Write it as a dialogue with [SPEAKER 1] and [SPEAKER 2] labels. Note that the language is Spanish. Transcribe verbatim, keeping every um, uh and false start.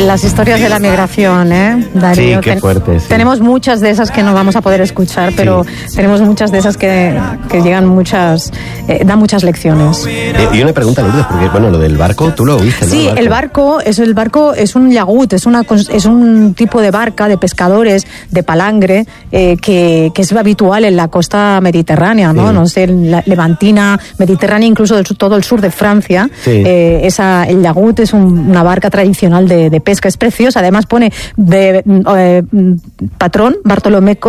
[SPEAKER 1] Las historias de la migración, ¿eh, Darío?
[SPEAKER 2] Sí, qué fuerte, sí.
[SPEAKER 1] Tenemos muchas de esas que no vamos a poder escuchar, pero sí. tenemos muchas de esas que, que llegan muchas, eh, dan muchas lecciones.
[SPEAKER 2] Eh, y una pregunta, Lourdes, porque bueno, lo del barco, tú lo oíste, ¿no?
[SPEAKER 1] Sí, el barco, el barco es el barco es un yagut, es una es un tipo de barca de pescadores de palangre eh, que, que es habitual en la costa mediterránea, ¿no? Sí. No sé, la levantina, mediterránea, incluso del, todo el sur de Francia. Sí. Eh, esa el yagut es un, una barca tradicional de, de pesca, es preciosa. Además pone de eh, patrón Bartolomé